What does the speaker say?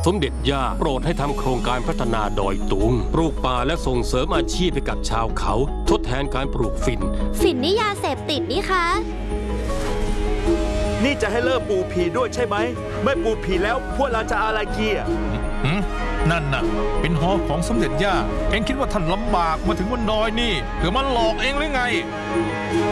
สมเด็จย่าโปรดให้ทำโครงการพัฒนาดอยตุงปลูกป่าและส่งเสริมอาชีพให้กับชาวเขาทดแทนการปลูกฝิ่นนี่ยาเสพติดนี่คะนี่จะให้เลิกปลูกผีด้วยใช่ไหมไม่ปลูกผีแล้วพวกเราจะอะไรเกียร์นั่นน่ะเป็นหอของสมเด็จย่าเอ็งคิดว่าท่านลำบากมาถึงบนดอยนี่เพื่อมาหลอกเองหรือไง